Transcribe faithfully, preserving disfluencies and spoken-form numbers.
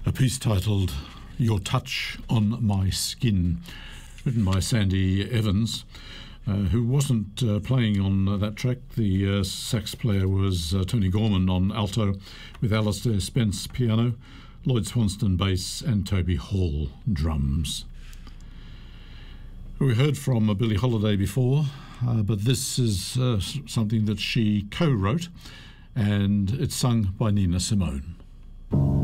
a piece titled Your Touch on My Skin, written by Sandy Evans, uh, who wasn't uh, playing on uh, that track. The uh, sax player was uh, Tony Gorman on alto, with Alistair Spence piano, Lloyd Swanston bass and Toby Hall drums. We heard from uh, Billie Holiday before, uh, but this is uh, something that she co-wrote, and it's sung by Nina Simone.